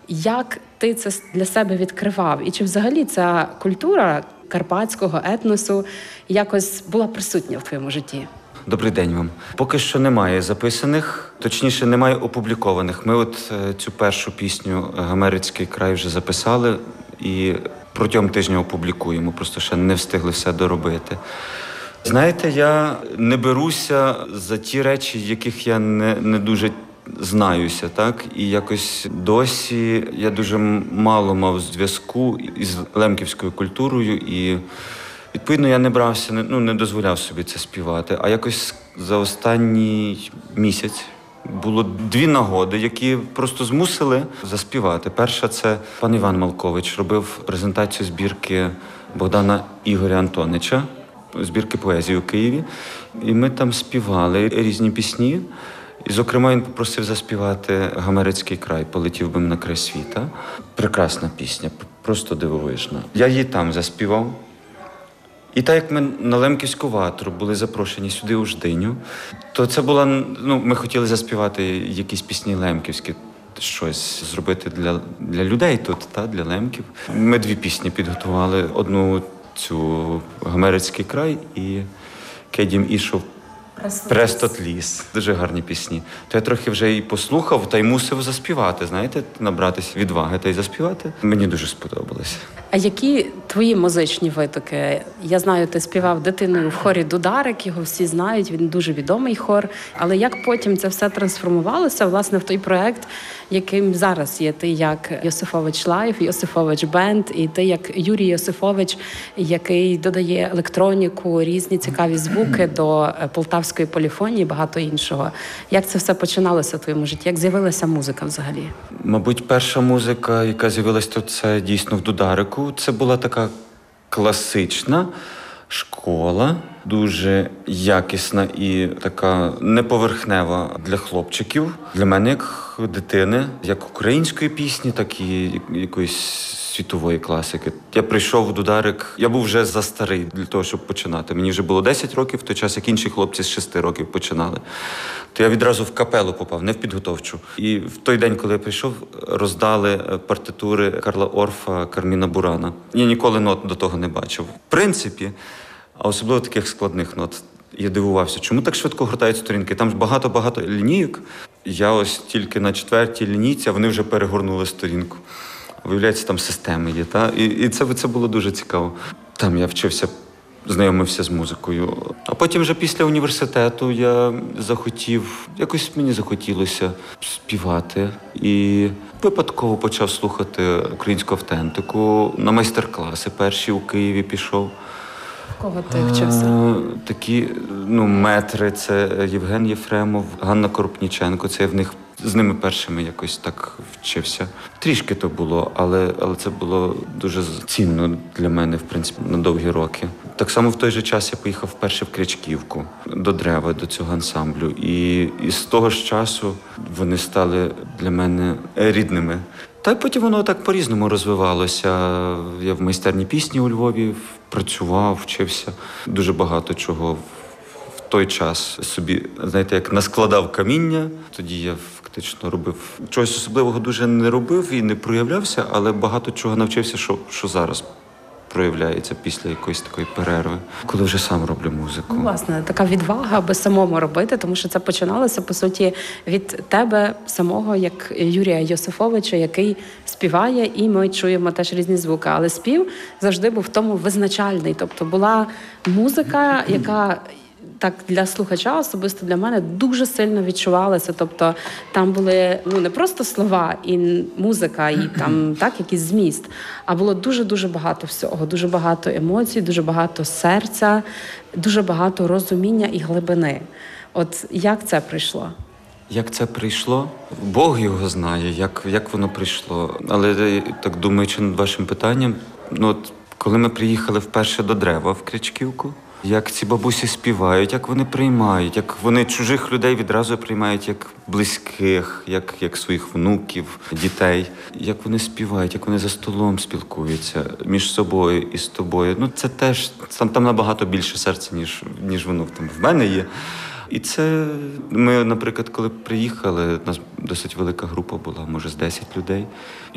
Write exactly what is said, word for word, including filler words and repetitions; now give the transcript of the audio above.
Як ти це для себе відкривав? І чи взагалі ця культура карпатського етносу якось була присутня в твоєму житті? Добрий день вам. Поки що немає записаних, точніше, немає опублікованих. Ми от цю першу пісню «Гомерицький край» вже записали і протягом тижня опублікуємо, просто ще не встигли все доробити. Знаєте, я не беруся за ті речі, яких я не, не дуже знаюся, так? І якось досі я дуже мало мав зв'язку із лемківською культурою, і відповідно я не брався, ну, не дозволяв собі це співати. А якось за останній місяць було дві нагоди, які просто змусили заспівати. Перша – це пан Іван Малкович робив презентацію збірки Богдана Ігоря Антонича, збірки поезії у Києві. І ми там співали різні пісні. І, зокрема, він попросив заспівати «Гомерицький край», «Полетів би на край світа». Прекрасна пісня, просто дивовижна. Я її там заспівав. І так як ми на Лемківську ватру були запрошені сюди у Ждиню, то це була, ну, ми хотіли заспівати якісь пісні лемківські, щось зробити для, для людей тут, та, для лемків. Ми дві пісні підготували. Одну цю «Гомерицький край» і «Кедім ішов Престот ліс». Дуже гарні пісні. То я трохи вже і послухав, та й мусив заспівати, знаєте, набратися відваги та й заспівати. Мені дуже сподобалося. А які твої музичні витоки? Я знаю, ти співав дитиною в хорі «Дударик», його всі знають, він дуже відомий хор. Але як потім це все трансформувалося, власне, в той проект, яким зараз є ти як Йосифович Лайф, Йосифович Бенд, і ти як Юрій Йосифович, який додає електроніку, різні цікаві звуки до полтавської поліфонії і багато іншого. Як це все починалося в твоєму житті? Як з'явилася музика взагалі? Мабуть, перша музика, яка з'явилася тут, це дійсно в «Дударику». Це була така класична школа, дуже якісна і така неповерхнева для хлопчиків. Для мене, як дитини, як української пісні, так і якоїсь світової класики. Я прийшов в «Дударик», я був вже застарий для того, щоб починати. Мені вже було десять років, в той час, як інші хлопці з шести років починали. То я відразу в капелу попав, не в підготовчу. І в той день, коли я прийшов, роздали партитури Карла Орфа, Карміна Бурана. Я ніколи нот до того не бачив. В принципі, а особливо таких складних нот. Я дивувався, чому так швидко гортають сторінки. Там ж багато-багато лінійок. Я ось тільки на четвертій лінійці, а вони вже перегорнули сторінку. Виявляється, там системи є, та? І, і це, це було дуже цікаво. Там я вчився, знайомився з музикою. А потім вже після університету я захотів, якось мені захотілося співати. І випадково почав слухати українську автентику. На майстер-класи перші у Києві пішов. Кого ти вчився? А, такі, ну, метри, це Євген Єфремов, Ганна Коропніченко, це я в них з ними першими якось так вчився. Трішки то було, але, але це було дуже цінно для мене, в принципі, на довгі роки. Так само в той же час я поїхав вперше в Крячківку, до Древа, до цього ансамблю. І, і з того ж часу вони стали для мене рідними. Та й потім воно так по-різному розвивалося. Я в майстерні пісні у Львові працював, вчився. Дуже багато чого в той час собі, знаєте, як наскладав каміння. Тоді я фактично робив. Чогось особливого дуже не робив і не проявлявся, але багато чого навчився, що, що зараз проявляється після якоїсь такої перерви, коли вже сам роблю музику. Ну, власне, така відвага, аби самому робити, тому що це починалося, по суті, від тебе самого, як Юрія Йосифовича, який співає, і ми чуємо теж різні звуки. Але спів завжди був в тому визначальний. Тобто була музика, яка так для слухача, особисто для мене, дуже сильно відчувалося. Тобто там були, ну, не просто слова і музика, і там так якийсь зміст, а було дуже-дуже багато всього, дуже багато емоцій, дуже багато серця, дуже багато розуміння і глибини. От як це прийшло? Як це прийшло? Бог його знає, як, як воно прийшло. Але так думаючи над вашим питанням, ну от коли ми приїхали вперше до Древа в Крячківку, як ці бабусі співають, як вони приймають, як вони чужих людей відразу приймають як близьких, як, як своїх внуків, дітей. Як вони співають, як вони за столом спілкуються між собою і з тобою. Ну це теж, там, там набагато більше серця, ніж, ніж воно там в мене є. І це, ми, наприклад, коли приїхали, у нас досить велика група була, може з десять людей.